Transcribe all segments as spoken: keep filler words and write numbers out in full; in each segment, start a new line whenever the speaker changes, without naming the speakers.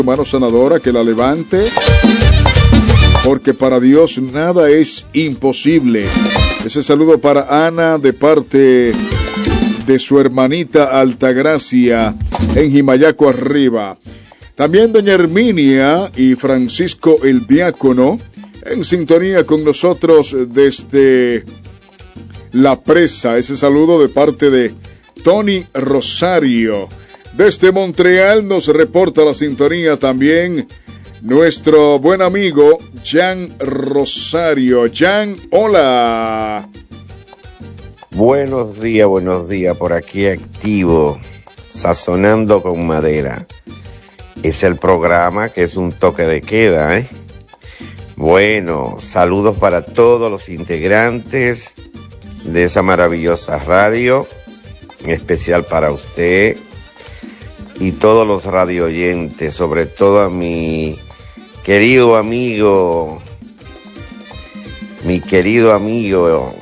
mano sanadora, que la levante, porque para Dios nada es imposible. Ese saludo para Ana de parte de su hermanita Altagracia en Jimayaco Arriba. También doña Herminia y Francisco el Diácono en sintonía con nosotros desde La Presa. Ese saludo de parte de Tony Rosario. Desde Montreal nos reporta la sintonía también nuestro buen amigo Jan Rosario. Jan, hola.
Buenos días, buenos días, por aquí activo, sazonando con madera. Es el programa que es un toque de queda, ¿eh? Bueno, saludos para todos los integrantes de esa maravillosa radio, en especial para usted y todos los radio oyentes, sobre todo a mi querido amigo, mi querido amigo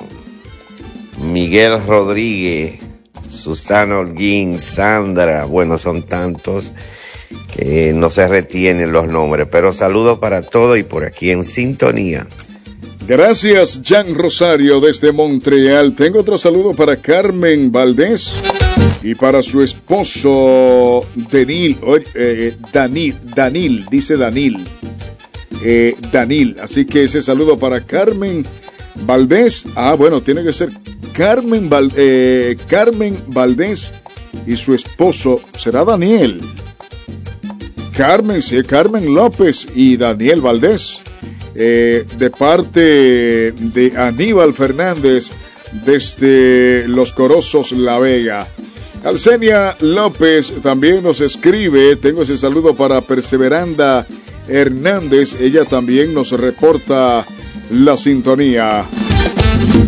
Miguel Rodríguez, Susana Holguín, Sandra, bueno, son tantos que no se retienen los nombres, pero saludos para todos y por aquí en sintonía.
Gracias, Jan Rosario, desde Montreal. Tengo otro saludo para Carmen Valdés y para su esposo Danil, eh, Danil, Danil, dice Danil, eh, Danil. Así que ese saludo para Carmen Valdés. Ah, bueno, tiene que ser Carmen, Val, eh, Carmen Valdés y su esposo, ¿será Daniel? Carmen, sí, Carmen López y Daniel Valdés, eh, de parte de Aníbal Fernández desde Los Corozos, La Vega. Alcenia López también nos escribe. Tengo ese saludo para Perseveranda Hernández, ella también nos reporta la sintonía.